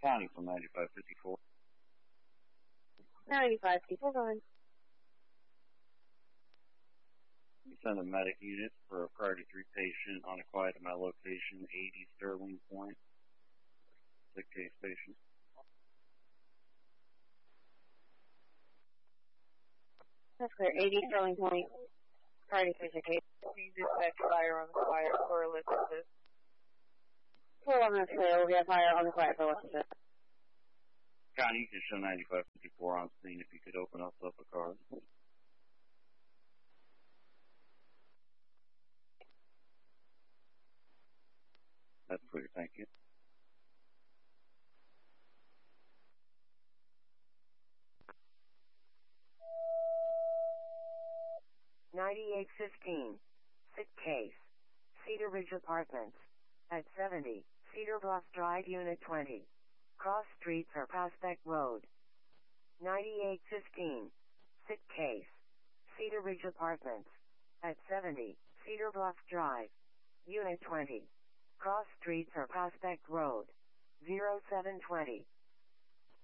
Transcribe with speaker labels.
Speaker 1: County from 9554.
Speaker 2: 9554, go ahead.
Speaker 1: We send a medic unit for a priority 3 patient on a quiet at my location, 80 Sterling Point. Sick case patient.
Speaker 2: That's clear. 80 Sterling Point. Priority 3 sick case.
Speaker 3: Can you dispatch fire on the quiet for Elizabeth?
Speaker 2: 411 is clear. We have fire on the quiet for Elizabeth.
Speaker 1: County, you can show 9554 on scene if you could open us up a card. That's clear, thank you.
Speaker 4: Sick case. Cedar Ridge Apartments. At 70, Cedar Bluff Drive, Unit 20. Cross Streets or Prospect Road. 9815. Sick case. Cedar Ridge Apartments. At 70, Cedar Bluff Drive. Unit 20. Cross Streets or Prospect Road. 0720.